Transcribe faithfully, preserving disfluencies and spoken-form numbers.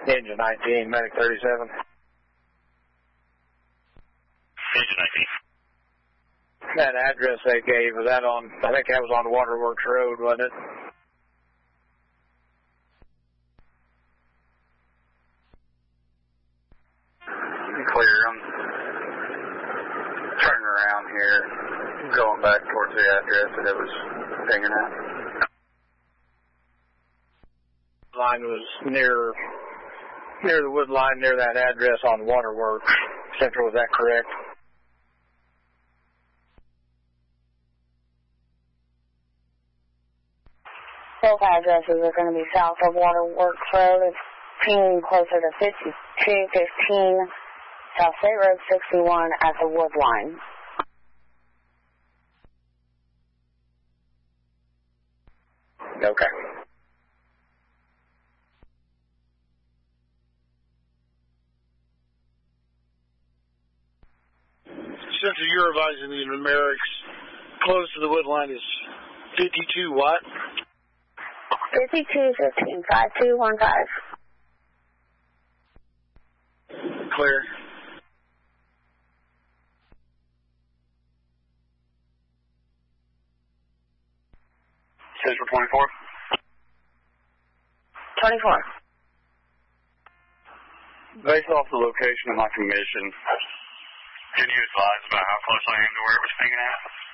Engine nineteen, Medic thirty-seven. Engine nineteen. That address they gave, was that on, I think that was on Waterworks Road, wasn't it? Clear. I'm turning around here, going back towards the address that it was pinging at. Line was near, near the wood line, near that address on Waterworks Central, is that correct? Both addresses are going to be south of Waterworks Road. It's pinging closer to fifty-two fifteen South State Road sixty-one at the wood line. Okay. Central, you're advising the numerics close to the wood line is fifty-two what? fifty-two fifteen, five two one five. Clear. Central twenty-four. twenty-four. Based off the location of my commission, can you advise about how close I am to where it was pinging at?